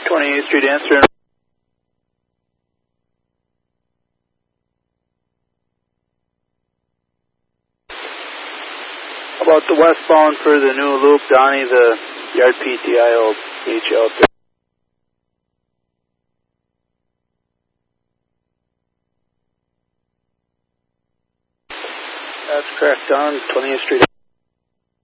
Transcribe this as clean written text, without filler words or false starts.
28th Street, answer. About the westbound for the new loop, Donnie, the yard PTIO HL. That's correct, on 20th Street.